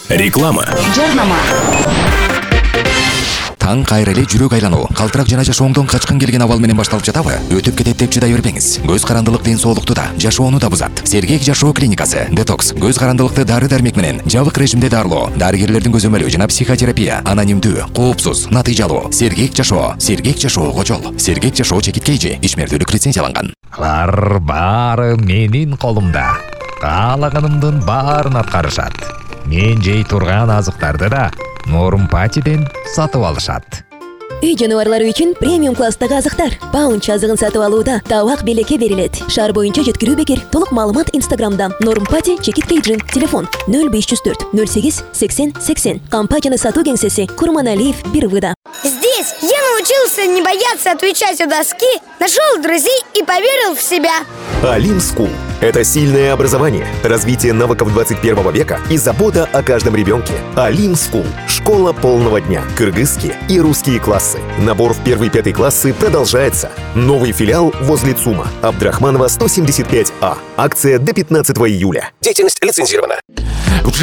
Реклама. Жарнама. Таң кайрылы жүрөк айлануу, калтырак жана жашооңдон качкын келген абал менен башталып жатабы? Өтүп кетет деп чыдай бербеңиз. Көз карандылык ден соолукту да, жашоону да бузат. Сергек жашоо клиникасы. Детокс. Көз карандылыкты дары-дармек менен жабык режимде дарылоо. Дарыгерлердин көзөмөлү жана психотерапия. Анонимдүү, коопсуз, натыйжалуу. Сергек жашоо. Сергек жашоого жол. Сергек жашоо чекиткейжи ишмердүүлүк лицензияланган. Баары менин колумда. Каалаганымдын баарын аткарышат. Мен жей турган азыктарды да Нормпатиден сатып алышат. Үй жаныбарлары үчүн премиум класстагы азыктар. Паунч азыгын сатып алууда табак белекке берилет. Шаар боюнча жеткирүү бекер. Толук маалымат Инстаграмда. Нормпати чекиткейджин. Телефон 0504 08 80 80. Компанияны сатуу кеңсеси Курманалиев 1 Здесь я научился не бояться отвечать у доски, нашел друзей и поверил в себя. Алим School – это сильное образование, развитие навыков 21 века и забота о каждом ребенке. Алим School – школа полного дня, кыргызские и русские классы. Набор в 1-5 классы продолжается. Новый филиал возле ЦУМа. Абдрахманова, 175А. Акция до 15 июля. Деятельность лицензирована.